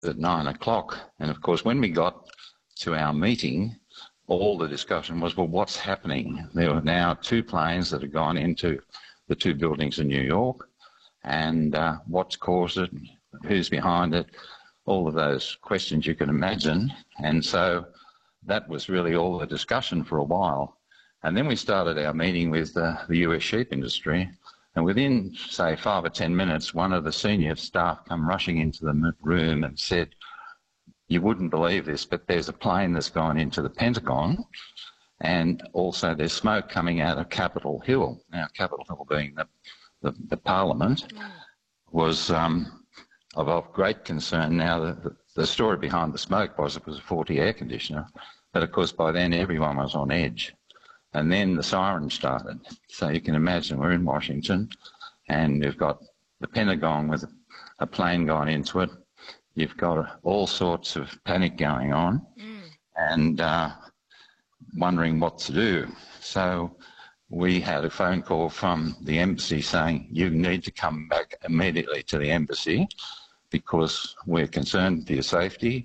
at 9 o'clock. And of course, when we got to our meeting, all the discussion was, well, what's happening? There were now 2 planes that had gone into the 2 buildings in New York, and what's caused it, who's behind it, all of those questions you can imagine. And so that was really all the discussion for a while. And then we started our meeting with the US sheep industry, and within, say, 5 or 10 minutes, one of the senior staff come rushing into the room and said, you wouldn't believe this, but there's a plane that's gone into the Pentagon, and also there's smoke coming out of Capitol Hill. Now, Capitol Hill being the Parliament was of great concern. Now, the story behind the smoke was it was a faulty air conditioner, but of course by then everyone was on edge. And then the siren started. So you can imagine we're in Washington and you've got the Pentagon with a plane gone into it. You've got all sorts of panic going on and wondering what to do. So we had a phone call from the embassy saying, you need to come back immediately to the embassy because we're concerned for your safety.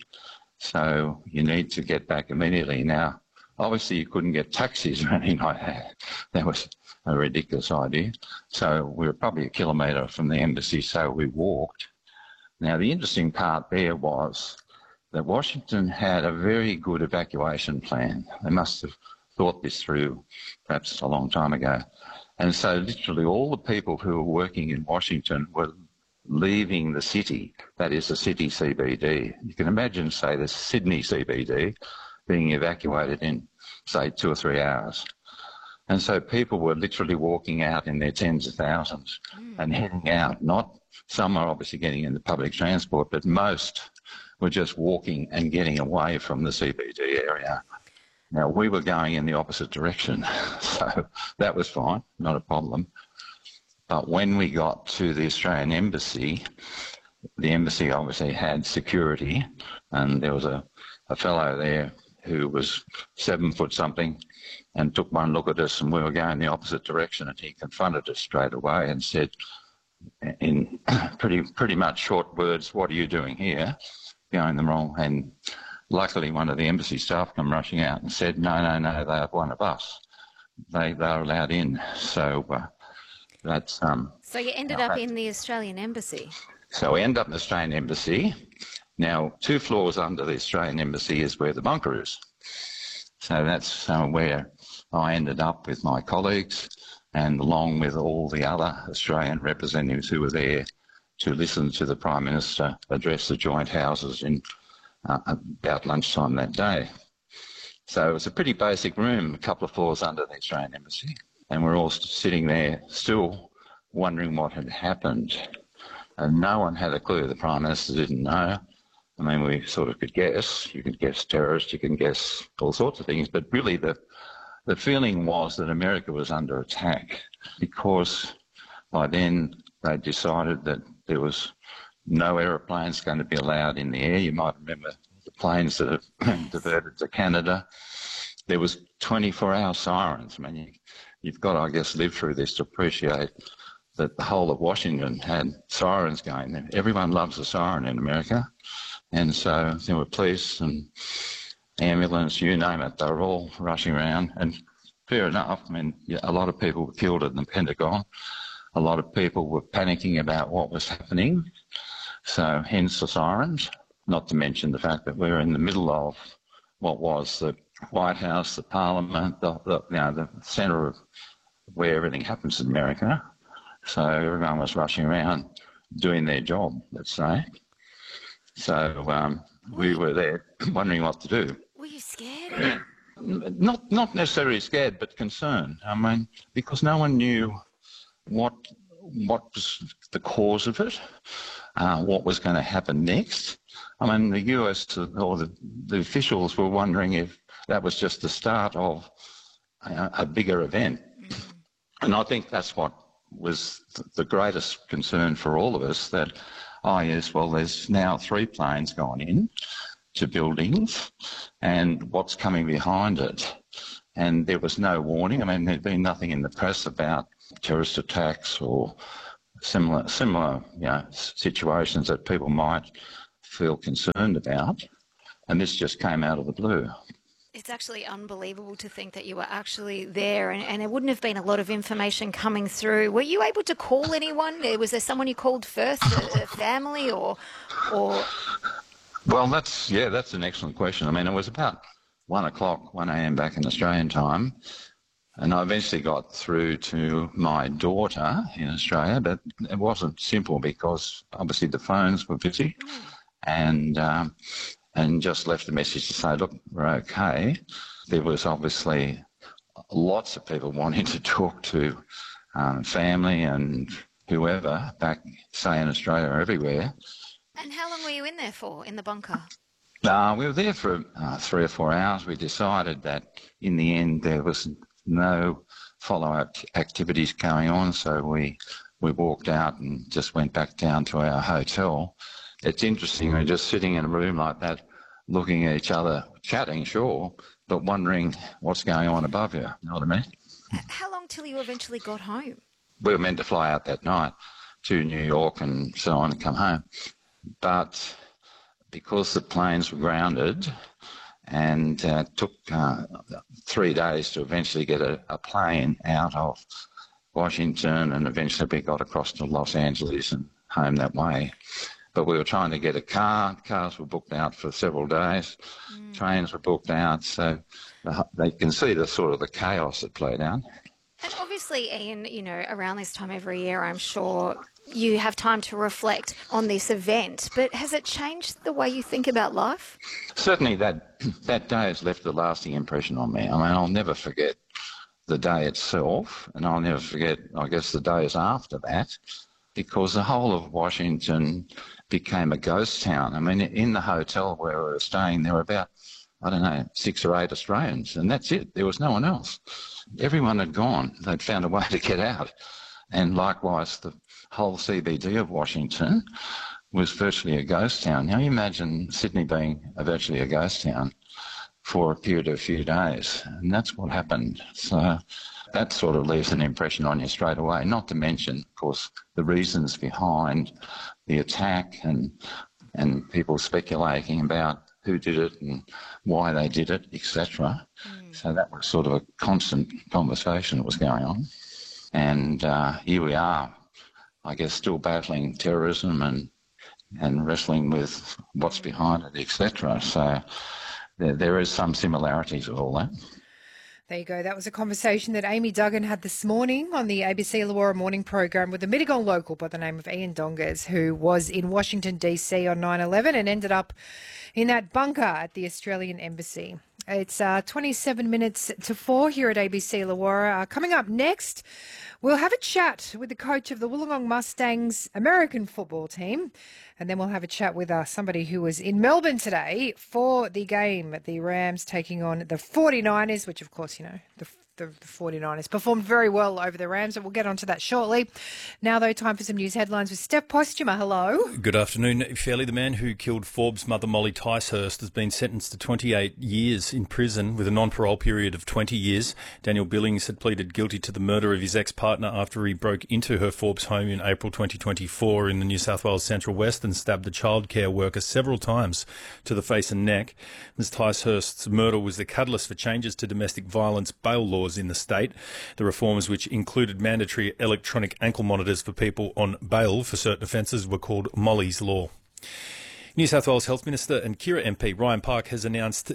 So you need to get back immediately. Now, obviously, you couldn't get taxis or anything like that. That was a ridiculous idea. So we were probably a kilometre from the embassy, so we walked. Now, the interesting part there was that Washington had a very good evacuation plan. They must have thought this through perhaps a long time ago. And so literally all the people who were working in Washington were leaving the city, that is the city CBD. You can imagine, say, the Sydney CBD being evacuated in, say, 2 or 3 hours. And so people were literally walking out in their tens of thousands and heading out. Not some are obviously getting into public transport, but most were just walking and getting away from the CBD area. Now, we were going in the opposite direction, so that was fine, not a problem. But when we got to the Australian Embassy, the embassy obviously had security, and there was a fellow there who was 7 foot something and took one look at us, and we were going the opposite direction, and he confronted us straight away and said in pretty much short words, what are you doing here? Going the wrong. And luckily one of the embassy staff come rushing out and said, no, they're one of us. They're allowed in. So that's... So you ended up in the Australian Embassy? So we end up in the Australian Embassy. Now, 2 floors under the Australian Embassy is where the bunker is. So that's where I ended up with my colleagues and along with all the other Australian representatives who were there to listen to the Prime Minister address the joint houses in about lunchtime that day. So it was a pretty basic room, a couple of floors under the Australian Embassy, and we're all sitting there still wondering what had happened. And no one had a clue. The Prime Minister didn't know. I mean, we sort of could guess. You could guess terrorists, you can guess all sorts of things, but really the feeling was that America was under attack because by then they decided that there was no aeroplanes going to be allowed in the air. You might remember the planes that have diverted to Canada. There was 24-hour sirens. I mean, you've got to, I guess, live through this to appreciate that the whole of Washington had sirens going. Everyone loves a siren in America. And so there were police and ambulance, you name it, they were all rushing around. And fair enough, I mean, a lot of people were killed in the Pentagon. A lot of people were panicking about what was happening. So hence the sirens, not to mention the fact that we were in the middle of what was the White House, the Parliament, the centre of where everything happens in America. So everyone was rushing around doing their job, let's say. So we were there wondering what to do. Were you scared? Not necessarily scared, but concerned. I mean, because no one knew what was the cause of it, what was going to happen next. I mean, the US or the officials were wondering if that was just the start of a bigger event. And I think that's what was the greatest concern for all of us, that, oh yes, well, there's now 3 planes gone in to buildings and what's coming behind it. And there was no warning. I mean, there'd been nothing in the press about terrorist attacks or similar situations that people might feel concerned about, and this just came out of the blue. It's actually unbelievable to think that you were actually there, and there wouldn't have been a lot of information coming through. Were you able to call anyone? Was there someone you called first, a family, or? Well, that's an excellent question. I mean, it was about 1 a.m. back in Australian time, and I eventually got through to my daughter in Australia, but it wasn't simple because obviously the phones were busy, and just left a message to say, look, we're okay. There was obviously lots of people wanting to talk to family and whoever back, say, in Australia or everywhere. And how long were you in there for, in the bunker? We were there for 3 or 4 hours. We decided that in the end there was no follow-up activities going on, so we walked out and just went back down to our hotel. It's interesting, we're just sitting in a room like that, looking at each other, chatting, sure, but wondering what's going on above you, you know what I mean? How long till you eventually got home? We were meant to fly out that night to New York and so on and come home. But because the planes were grounded and took 3 days to eventually get a plane out of Washington, and eventually we got across to Los Angeles and home that way. But we were trying to get a car. Cars were booked out for several days. Trains were booked out. So they can see the sort of the chaos that played out. And obviously, Ian, around this time every year, I'm sure you have time to reflect on this event. But has it changed the way you think about life? Certainly that day has left a lasting impression on me. I mean, I'll never forget the day itself, and I'll never forget, I guess, the days after that, because the whole of Washington became a ghost town. I mean, in the hotel where we were staying, there were about, 6 or 8 Australians, and that's it. There was no one else. Everyone had gone. They'd found a way to get out. And likewise, the whole CBD of Washington was virtually a ghost town. Now, you imagine Sydney being virtually a ghost town for a period of a few days, and that's what happened. So that sort of leaves an impression on you straight away, not to mention, of course, the reasons behind the attack and people speculating about who did it and why they did it, etc. So that was sort of a constant conversation that was going on. And here we are, I guess, still battling terrorism and wrestling with what's behind it, etc. So there is some similarities of all that. There you go. That was a conversation that Amy Duggan had this morning on the ABC Illawarra morning program with a Mittagong local by the name of Ian Dongas, who was in Washington, D.C. on 9/11 and ended up in that bunker at the Australian Embassy. It's 27 minutes to 4 here at ABC Illawarra. Coming up next, we'll have a chat with the coach of the Wollongong Mustangs American football team. And then we'll have a chat with somebody who was in Melbourne today for the game. The Rams taking on the 49ers, which, of course, the 49ers performed very well over the Rams, and we'll get onto that shortly. Now, though, time for some news headlines with Steph Postuma. Hello. Good afternoon. Fairly, the man who killed Forbes' mother, Molly Ticehurst, has been sentenced to 28 years in prison with a non-parole period of 20 years. Daniel Billings had pleaded guilty to the murder of his ex-partner after he broke into her Forbes home in April 2024 in the New South Wales Central West and stabbed the childcare worker several times to the face and neck. Ms. Ticehurst's murder was the catalyst for changes to domestic violence bail laws in the state. The reforms, which included mandatory electronic ankle monitors for people on bail for certain offences, were called Molly's Law. New South Wales Health Minister and Kira MP Ryan Park has announced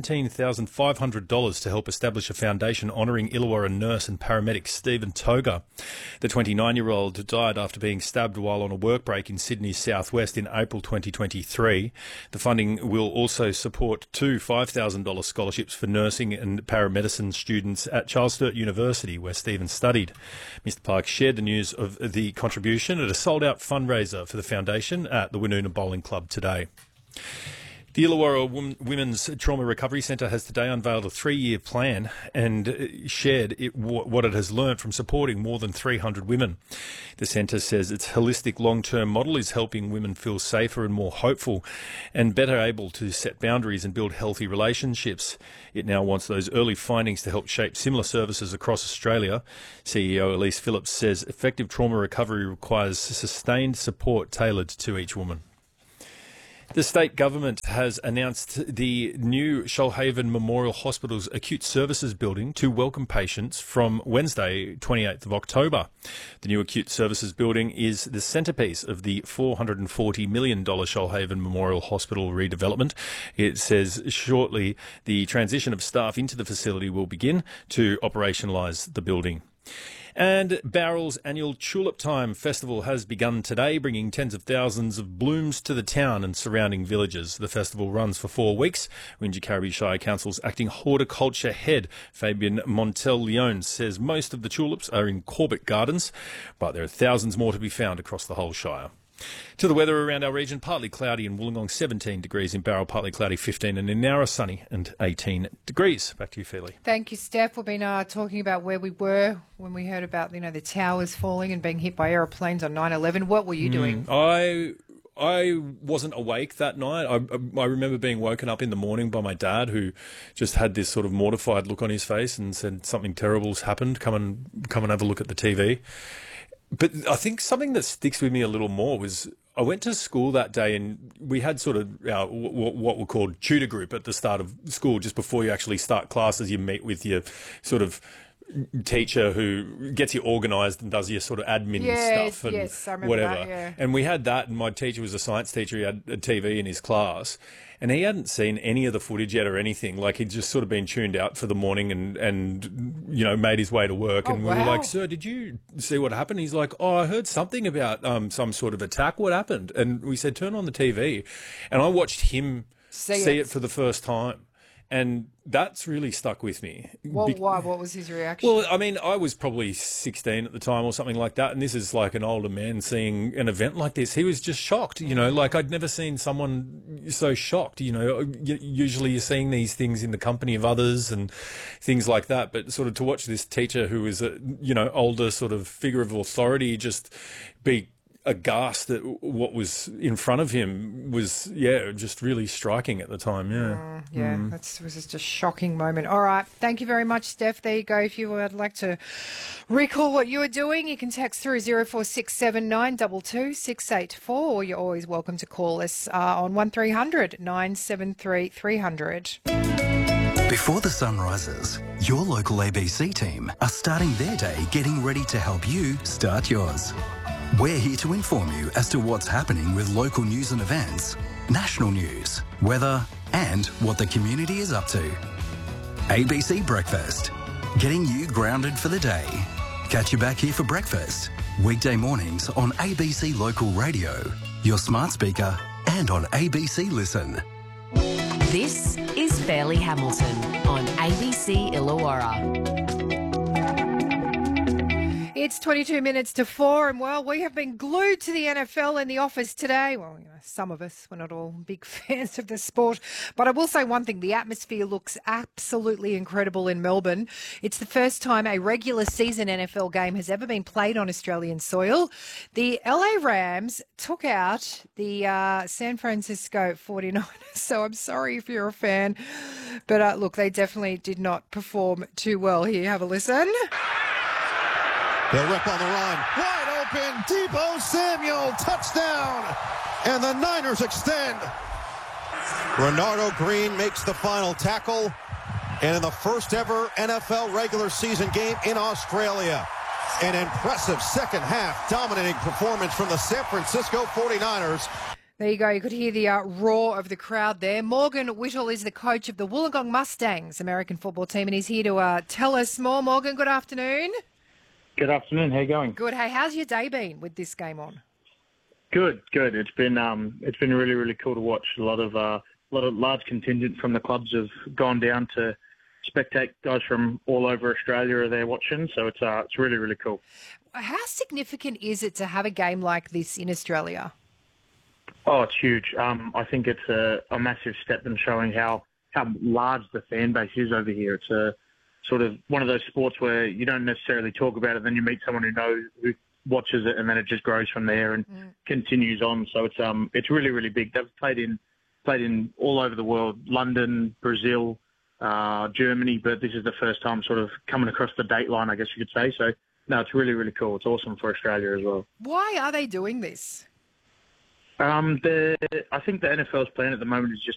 $17,500 to help establish a foundation honouring Illawarra nurse and paramedic Stephen Toga. The 29-year-old died after being stabbed while on a work break in Sydney's southwest in April 2023. The funding will also support 2 $5,000 scholarships for nursing and paramedicine students at Charles Sturt University, where Stephen studied. Mr Park shared the news of the contribution at a sold-out fundraiser for the foundation at the Woonona Bowling Club today. The Illawarra Women's Trauma Recovery Centre has today unveiled a 3-year plan and shared what it has learnt from supporting more than 300 women. The centre says its holistic long-term model is helping women feel safer and more hopeful and better able to set boundaries and build healthy relationships. It now wants those early findings to help shape similar services across Australia. CEO Elise Phillips says effective trauma recovery requires sustained support tailored to each woman. The state government has announced the new Shoalhaven Memorial Hospital's acute services building to welcome patients from Wednesday, 28th of October. The new acute services building is the centrepiece of the $440 million Shoalhaven Memorial Hospital redevelopment. It says shortly the transition of staff into the facility will begin to operationalise the building. And Bowral's annual Tulip Time Festival has begun today, bringing tens of thousands of blooms to the town and surrounding villages. The festival runs for 4 weeks. Wingecarribee Shire Council's acting horticulture head, Fabian Montel-Leon, says most of the tulips are in Corbett Gardens, but there are thousands more to be found across the whole Shire. To the weather around our region, partly cloudy in Wollongong, 17 degrees, in Bowral partly cloudy, 15, and in Nowra sunny and 18 degrees. Back to you, Feely. Thank you, Steph. We've been talking about where we were when we heard about, the towers falling and being hit by aeroplanes on 9/11. What were you doing? I wasn't awake that night. I remember being woken up in the morning by my dad, who just had this sort of mortified look on his face and said something terrible's happened. Come and have a look at the TV. But I think something that sticks with me a little more was I went to school that day and we had sort of what were called tutor group at the start of school, just before you actually start classes. You meet with your sort of teacher who gets you organised and does your sort of admin stuff and I remember whatever. that, yeah. And we had that, and my teacher was a science teacher. He had a TV in his class. And he hadn't seen any of the footage yet or anything. Like, he'd just sort of been tuned out for the morning and made his way to work. And we were like, "Sir, did you see what happened?" He's like, "Oh, I heard something about some sort of attack. What happened?" And we said, "Turn on the TV." And I watched him see it for the first time. And that's really stuck with me. Well, why? What was his reaction? Well, I mean, I was probably 16 at the time or something like that. And this is like an older man seeing an event like this. He was just shocked, like I'd never seen someone so shocked. Usually you're seeing these things in the company of others and things like that. But sort of to watch this teacher who was a, older sort of figure of authority just be aghast at what was in front of him was, just really striking at the time. That was just a shocking moment. All right. Thank you very much, Steph. There you go. If you would like to recall what you were doing, you can text through 0467 922 684, or you're always welcome to call us on 1300 973 300. Before the sun rises, your local ABC team are starting their day getting ready to help you start yours. We're here to inform you as to what's happening with local news and events, national news, weather, and what the community is up to. ABC Breakfast, getting you grounded for the day. Catch you back here for breakfast, weekday mornings on ABC Local Radio, your smart speaker, and on ABC Listen. This is Fairleigh Hamilton on ABC Illawarra. It's 22 minutes to 4, and well, we have been glued to the NFL in the office today. Well, some of us, we're not all big fans of the sport, but I will say one thing, the atmosphere looks absolutely incredible in Melbourne. It's the first time a regular season NFL game has ever been played on Australian soil. The LA Rams took out the San Francisco 49ers, so I'm sorry if you're a fan, but look, they definitely did not perform too well here. Have a listen. They'll rip on the run. Wide open. Deebo Samuel. Touchdown. And the Niners extend. Renardo Green makes the final tackle. And in the first ever NFL regular season game in Australia, an impressive second half dominating performance from the San Francisco 49ers. There you go. You could hear the roar of the crowd there. Morgan Whittle is the coach of the Wollongong Mustangs American football team, and he's here to tell us more. Morgan, good afternoon. Good afternoon. How you going? Good. Hey, how's your day been with this game on? Good. It's been really, really cool to watch. A lot of large contingent from the clubs have gone down to spectate. Guys from all over Australia are there watching, so it's really, really cool. How significant is it to have a game like this in Australia? Oh, it's huge. I think it's a massive step in showing how large the fan base is over here. It's a sort of one of those sports where you don't necessarily talk about it, then you meet someone who watches it, and then it just grows from there and continues on. So it's really, really big. They've played in all over the world, London, Brazil, Germany, but this is the first time sort of coming across the date line, I guess you could say. So no, it's really, really cool. It's awesome for Australia as well. Why are they doing this? I think the NFL's plan at the moment is just